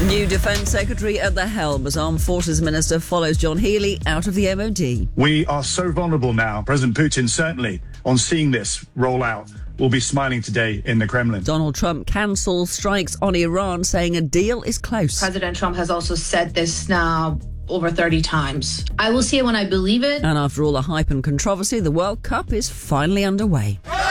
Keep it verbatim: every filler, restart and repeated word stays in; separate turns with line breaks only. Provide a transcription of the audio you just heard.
New Defence Secretary at the helm as Armed Forces Minister follows John Healey out of the M O D.
We are so vulnerable now. President Putin, certainly, on seeing this roll out, will be smiling today in the Kremlin.
Donald Trump cancels strikes on Iran, saying a deal is close.
President Trump has also said this now over thirty times. I will see it when I believe it.
And after all the hype and controversy, the World Cup is finally underway.